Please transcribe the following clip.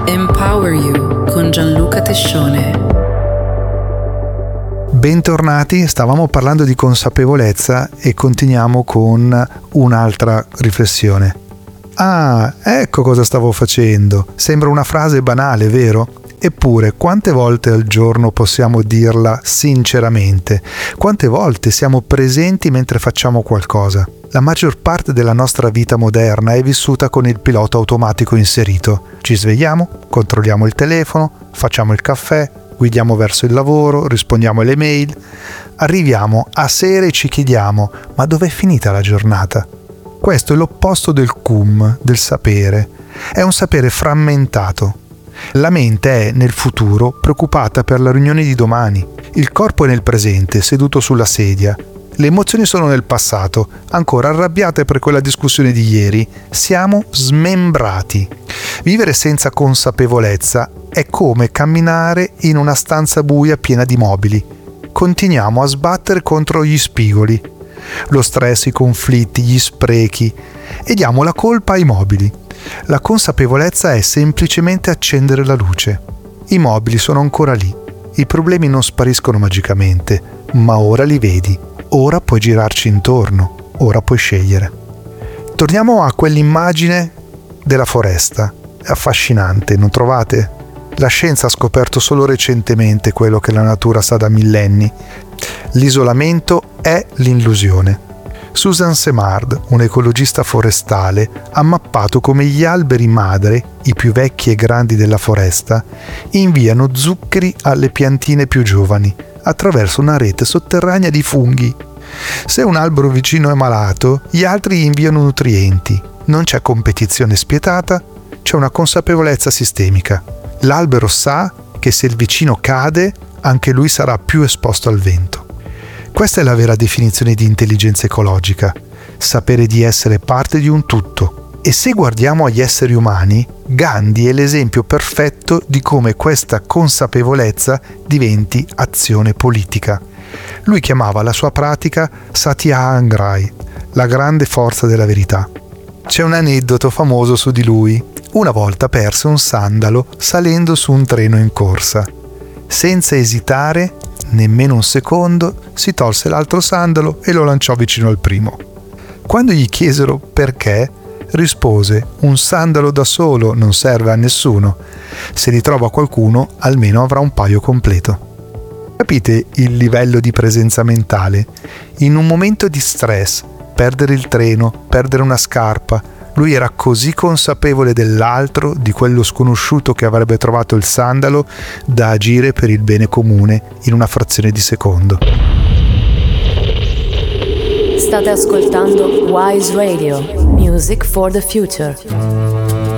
Empower You con Gianluca Tescione. Bentornati, stavamo parlando di consapevolezza e continuiamo con un'altra riflessione. Ah, ecco cosa stavo facendo. Sembra una frase banale, vero? Eppure, quante volte al giorno possiamo dirla sinceramente? Quante volte siamo presenti mentre facciamo qualcosa? La maggior parte della nostra vita moderna è vissuta con il pilota automatico inserito. Ci svegliamo, controlliamo il telefono, facciamo il caffè, guidiamo verso il lavoro, rispondiamo alle mail. Arriviamo a sera e ci chiediamo: ma dov'è finita la giornata? Questo è l'opposto del cum, del sapere. È un sapere frammentato. La mente è nel futuro preoccupata per la riunione di domani. Il corpo è nel presente, seduto sulla sedia. Le emozioni sono nel passato, ancora arrabbiate per quella discussione di ieri. Siamo smembrati. Vivere senza consapevolezza è come camminare in una stanza buia piena di mobili. Continuiamo a sbattere contro gli spigoli. Lo stress, i conflitti, gli sprechi, e diamo la colpa ai mobili. La consapevolezza è semplicemente accendere la luce. I mobili sono ancora lì. I problemi non spariscono magicamente, ma ora li vedi. Ora puoi girarci intorno. Ora puoi scegliere. Torniamo a quell'immagine della foresta. È affascinante, non trovate? La scienza ha scoperto solo recentemente quello che la natura sa da millenni. L'isolamento è l'illusione. Susan Simard, un ecologista forestale, ha mappato come gli alberi madre, i più vecchi e grandi della foresta, inviano zuccheri alle piantine più giovani attraverso una rete sotterranea di funghi. Se un albero vicino è malato, gli altri gli inviano nutrienti. Non c'è competizione spietata, c'è una consapevolezza sistemica. L'albero sa che se il vicino cade, anche lui sarà più esposto al vento. Questa è la vera definizione di intelligenza ecologica, sapere di essere parte di un tutto. E se guardiamo agli esseri umani, Gandhi è l'esempio perfetto di come questa consapevolezza diventi azione politica. Lui chiamava la sua pratica Satyagraha, la grande forza della verità. C'è un aneddoto famoso su di lui. Una volta perse un sandalo salendo su un treno in corsa. Senza esitare, nemmeno un secondo, si tolse l'altro sandalo e lo lanciò vicino al primo. Quando gli chiesero perché, rispose: un sandalo da solo non serve a nessuno. Se li trova qualcuno, almeno avrà un paio completo. Capite il livello di presenza mentale? In un momento di stress, perdere il treno, perdere una scarpa, lui era così consapevole dell'altro, di quello sconosciuto che avrebbe trovato il sandalo, da agire per il bene comune in una frazione di secondo. State ascoltando Wise Radio, Music for the Future.